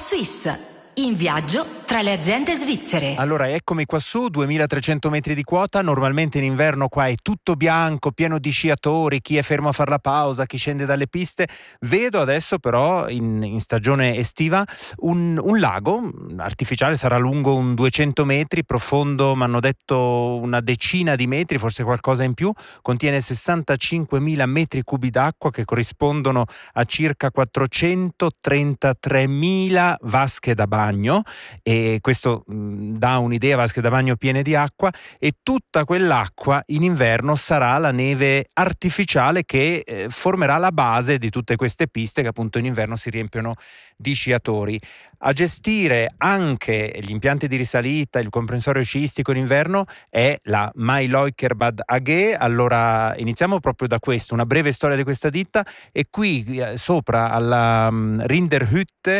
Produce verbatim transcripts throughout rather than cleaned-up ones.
Suisse. In viaggio tra le aziende svizzere. Allora, eccomi qua su, duemilatrecento metri di quota. Normalmente in inverno qua è tutto bianco, pieno di sciatori, chi è fermo a fare la pausa, chi scende dalle piste. Vedo adesso però, in, in stagione estiva, un, un lago artificiale, sarà lungo un duecento metri, profondo, mi hanno detto una decina di metri, forse qualcosa in più. Contiene sessantacinquemila metri cubi d'acqua che corrispondono a circa quattrocentotrentatremila vasche da bagno. E questo mh, dà un'idea, vasche da bagno piene di acqua, e tutta quell'acqua in inverno sarà la neve artificiale che eh, formerà la base di tutte queste piste che appunto in inverno si riempiono di sciatori. A gestire anche gli impianti di risalita, il comprensorio sciistico in inverno è la Maileukerbad A G. Allora iniziamo proprio da questo, una breve storia di questa ditta, e qui eh, sopra alla um, Rinderhütte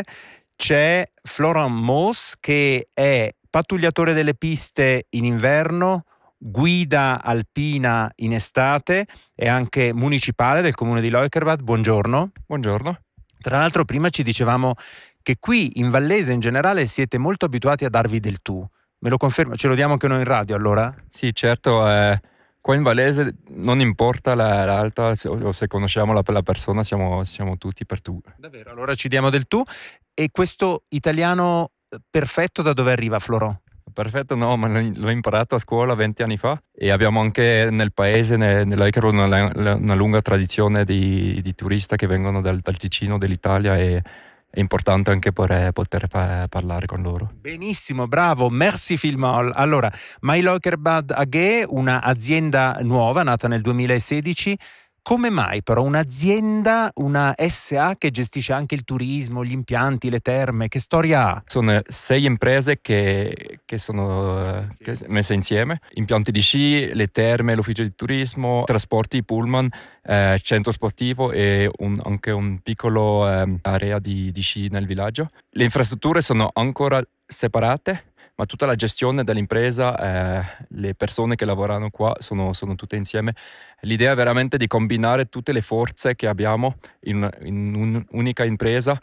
c'è Florent Moos, che è pattugliatore delle piste in inverno, guida alpina in estate, e anche municipale del comune di Leukerbad. Buongiorno. Buongiorno. Tra l'altro prima ci dicevamo che qui in Vallese in generale siete molto abituati a darvi del tu. Me lo conferma? Ce lo diamo anche noi in radio allora? Sì, certo. Eh, qua in Vallese non importa la realtà o se conosciamo la, la persona, siamo, siamo tutti per tu. Davvero? Allora ci diamo del tu. E questo italiano perfetto da dove arriva, Florent? Perfetto, no, ma l'ho imparato a scuola venti anni fa, e abbiamo anche nel paese, nell'Eukerbad, una, una lunga tradizione di, di turisti che vengono dal, dal Ticino, dell'Italia, e è importante anche poter, poter parlare con loro. Benissimo, bravo, merci vielmals. Allora, Maileukerbad A G, una azienda nuova, nata nel duemilasedici. Come mai però un'azienda, una S A che gestisce anche il turismo, gli impianti, le terme, che storia ha? Sono sei imprese che, che sono messe insieme. Che, messe insieme. Impianti di sci, le terme, l'ufficio di turismo, trasporti, pullman, eh, centro sportivo e un, anche un piccolo eh, area di, di sci nel villaggio. Le infrastrutture sono ancora separate, ma tutta la gestione dell'impresa, eh, le persone che lavorano qua sono, sono tutte insieme. L'idea è veramente di combinare tutte le forze che abbiamo in, in un'unica impresa,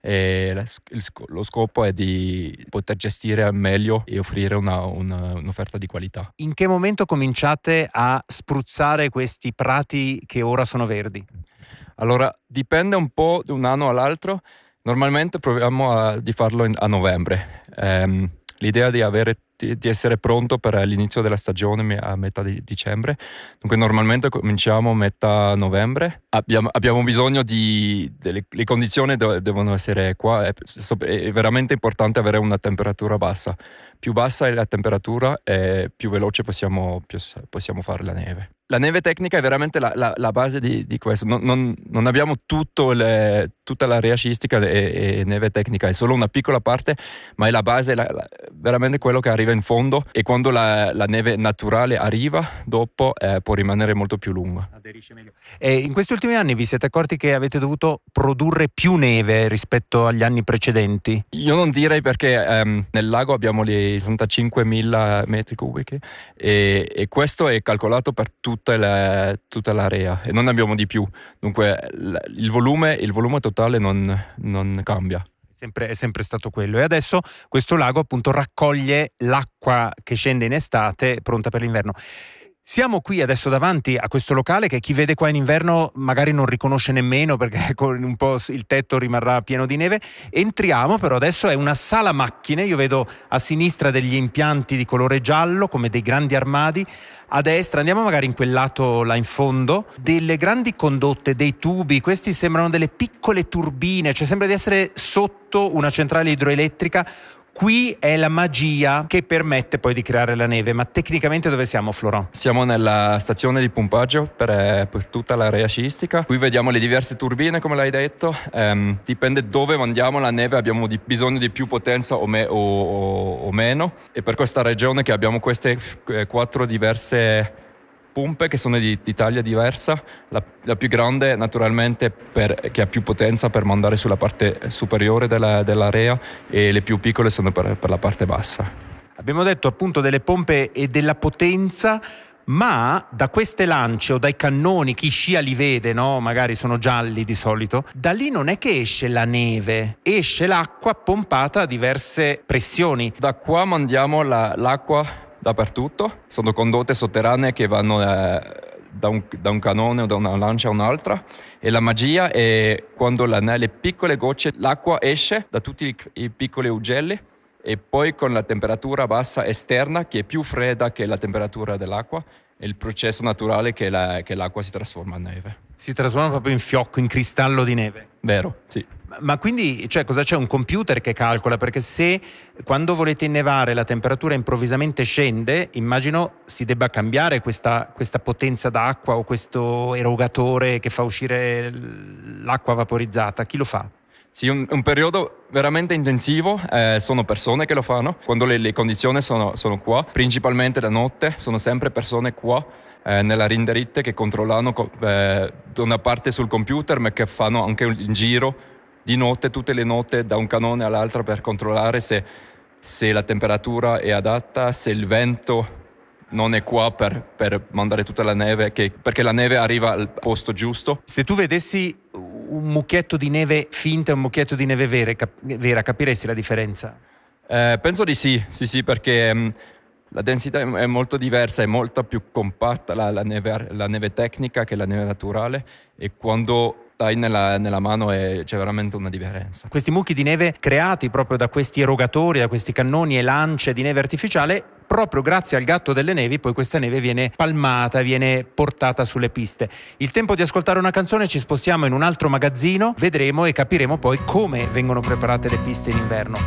e lo scopo è di poter gestire al meglio e offrire una, una, un'offerta di qualità. In che momento cominciate a spruzzare questi prati che ora sono verdi? Allora, dipende un po' da un anno all'altro. Normalmente proviamo a, di farlo in, a novembre. Um, L'idea di avere di, di essere pronto per l'inizio della stagione a metà di dicembre. Dunque normalmente cominciamo a metà novembre. Abbiamo, abbiamo bisogno di delle le condizioni de, devono essere qua. È, è veramente importante avere una temperatura bassa. Più bassa è la temperatura, e più veloce possiamo, più, possiamo fare la neve. La neve tecnica è veramente la, la, la base di, di questo. Non, non, non abbiamo tutto le, tutta l'area sciistica e, e neve tecnica, è solo una piccola parte, ma è la base, la, la, veramente quello che arriva in fondo, e quando la, la neve naturale arriva, dopo eh, può rimanere molto più lunga. Aderisce meglio. E in questi ultimi anni vi siete accorti che avete dovuto produrre più neve rispetto agli anni precedenti? Io non direi, perché ehm, nel lago abbiamo le sessantacinquemila metri cubici, e, e questo è calcolato per tutta, la, tutta l'area, e non abbiamo di più. Dunque il volume, il volume totale non, non cambia. Sempre, è sempre stato quello. E adesso questo lago appunto raccoglie l'acqua che scende in estate, pronta per l'inverno. Siamo qui adesso davanti a questo locale che chi vede qua in inverno magari non riconosce nemmeno, perché con un po' il tetto rimarrà pieno di neve. Entriamo, però adesso è una sala macchine. Io vedo a sinistra degli impianti di colore giallo come dei grandi armadi, a destra, andiamo magari in quel lato là in fondo, delle grandi condotte, dei tubi. Questi sembrano delle piccole turbine, cioè sembra di essere sotto una centrale idroelettrica. Qui è la magia che permette poi di creare la neve. Ma tecnicamente dove siamo, Florent? Siamo nella stazione di pompaggio per, per tutta l'area sciistica. Qui vediamo le diverse turbine, come l'hai detto. Um, dipende dove mandiamo la neve, abbiamo di, bisogno di più potenza o, me, o, o, o meno. E per questa regione che abbiamo queste eh, quattro diverse pompe che sono di, di taglia diversa. La, la più grande naturalmente per, che ha più potenza per mandare sulla parte superiore della, dell'area, e le più piccole sono per, per la parte bassa. Abbiamo detto appunto delle pompe e della potenza, Ma da queste lance o dai cannoni, chi scia li vede, no? Magari sono gialli di solito, da lì non è che esce la neve, esce l'acqua pompata a diverse pressioni. Da qua mandiamo la, l'acqua dappertutto, sono condotte sotterranee che vanno eh, da, un, da un cannone o da una lancia a un'altra, e la magia è quando la, nelle piccole gocce l'acqua esce da tutti i, i piccoli ugelli, e poi con la temperatura bassa esterna, che è più fredda che la temperatura dell'acqua, è il processo naturale che, la, che l'acqua si trasforma in neve. Si trasforma proprio in fiocco, in cristallo di neve. Vero, sì. Ma, ma quindi, cioè, cosa c'è? Un computer che calcola? Perché se quando volete innevare la temperatura improvvisamente scende, immagino si debba cambiare questa, questa potenza d'acqua o questo erogatore che fa uscire l'acqua vaporizzata. Chi lo fa? Sì, un, un periodo veramente intensivo, eh, sono persone che lo fanno, quando le, le condizioni sono, sono qua, principalmente la notte, sono sempre persone qua eh, nella rinderite che controllano eh, da una parte sul computer, ma che fanno anche un giro di notte, tutte le notti, da un cannone all'altro, per controllare se, se la temperatura è adatta, se il vento non è qua per, per mandare tutta la neve, che, perché la neve arriva al posto giusto. Se tu vedessi un mucchietto di neve finta e un mucchietto di neve vera, cap- vera capiresti la differenza? Eh, penso di sì, sì, sì, perché mh, la densità è molto diversa, è molto più compatta la, la, neve, la neve tecnica che la neve naturale, e quando hai nella, nella mano è, c'è veramente una differenza. Questi mucchi di neve creati proprio da questi erogatori, da questi cannoni e lance di neve artificiale, proprio grazie al gatto delle nevi, poi questa neve viene palmata, viene portata sulle piste. Il tempo di ascoltare una canzone, ci spostiamo in un altro magazzino, vedremo e capiremo poi come vengono preparate le piste in inverno.